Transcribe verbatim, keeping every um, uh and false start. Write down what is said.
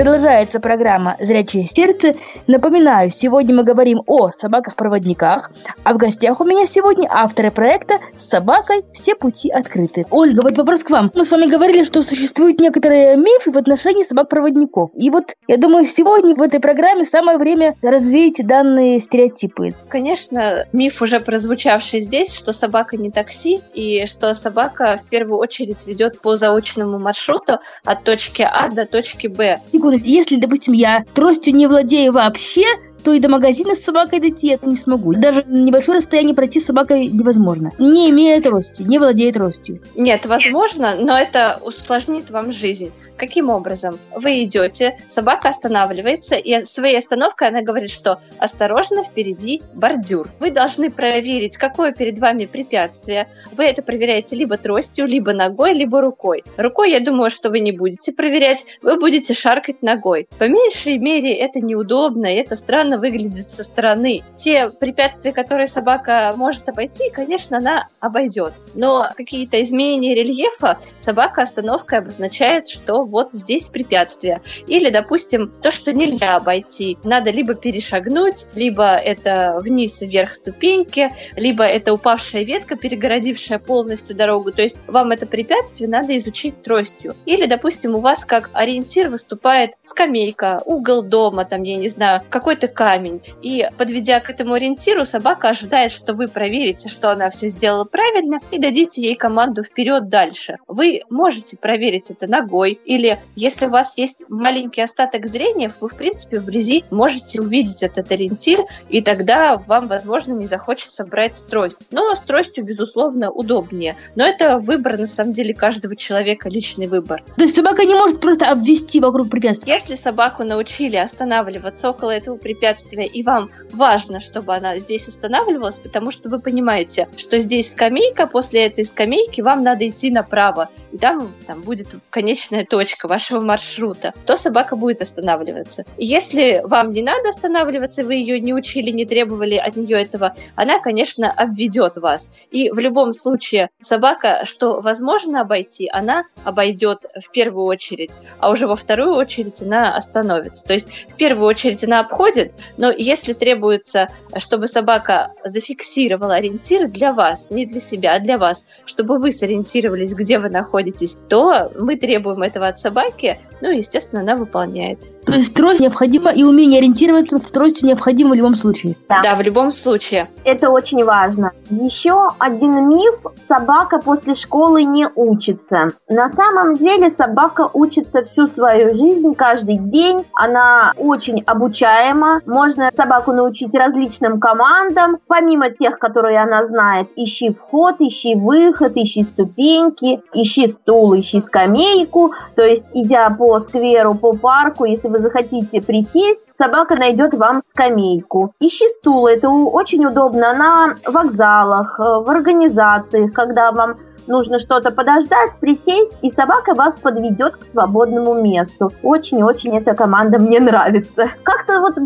Продолжается программа «Зрячее сердце». Напоминаю, сегодня мы говорим о собаках-проводниках, а в гостях у меня сегодня авторы проекта «С собакой все пути открыты». Ольга, вот вопрос к вам. Мы с вами говорили, что существуют некоторые мифы в отношении собак-проводников. И вот, я думаю, сегодня в этой программе самое время развеять данные стереотипы. Конечно, миф, уже прозвучавший здесь, что собака не такси, и что собака в первую очередь ведет по заочному маршруту от точки А до точки Б. Секунду, если, допустим, я тростью не владею вообще, то и до магазина с собакой дойти я не смогу. Даже небольшое расстояние пройти с собакой невозможно. Не имея трости, не владея тростью. Нет, возможно, но это усложнит вам жизнь. Каким образом? Вы идете, собака останавливается, и своей остановкой она говорит, что осторожно, впереди бордюр. Вы должны проверить, какое перед вами препятствие. Вы это проверяете либо тростью, либо ногой, либо рукой. Рукой, я думаю, что вы не будете проверять, вы будете шаркать ногой. По меньшей мере, это неудобно, и это странно выглядит со стороны. Те препятствия, которые собака может обойти, конечно, она обойдет. Но какие-то изменения рельефа собака остановкой обозначает, что вот здесь препятствие. Или, допустим, то, что нельзя обойти. Надо либо перешагнуть, либо это вниз и вверх ступеньки, либо это упавшая ветка, перегородившая полностью дорогу. То есть вам это препятствие надо изучить тростью. Или, допустим, у вас как ориентир выступает скамейка, угол дома, там, я не знаю, какой-то камень. И, подведя к этому ориентиру, собака ожидает, что вы проверите, что она все сделала правильно, и дадите ей команду вперед дальше. Вы можете проверить это ногой, или если у вас есть маленький остаток зрения, вы, в принципе, вблизи можете увидеть этот ориентир, и тогда вам, возможно, не захочется брать трость. Но с тростью, безусловно, удобнее. Но это выбор, на самом деле, каждого человека, личный выбор. То есть собака не может просто обвести вокруг препятствия? Если собаку научили останавливаться около этого препятствия, и вам важно, чтобы она здесь останавливалась, потому что вы понимаете, что здесь скамейка, после этой скамейки вам надо идти направо, и там, там будет конечная точка вашего маршрута, то собака будет останавливаться. И если вам не надо останавливаться, вы ее не учили, не требовали от нее этого, она, конечно, обведет вас. И в любом случае собака, что возможно обойти, она обойдет в первую очередь, а уже во вторую очередь она остановится. То есть в первую очередь она обходит, но если требуется, чтобы собака зафиксировала ориентир для вас, не для себя, а для вас, чтобы вы сориентировались, где вы находитесь, то мы требуем этого от собаки, ну и, естественно, она выполняет. То есть трость необходима, и умение ориентироваться с тростью необходимо в любом случае? Да. да, в любом случае. Это очень важно. Еще один миф: собака после школы не учится. На самом деле собака учится всю свою жизнь, каждый день. Она очень обучаема. Можно собаку научить различным командам. Помимо тех, которые она знает: ищи вход, ищи выход, ищи ступеньки, ищи стул, ищи скамейку. То есть, идя по скверу, по парку, если вы захотите присесть, собака найдет вам скамейку. Ищи стул, это очень удобно на вокзалах, в организациях, когда вам нужно что-то подождать, присесть, и собака вас подведет к свободному месту. Очень-очень эта команда мне нравится. Как-то вот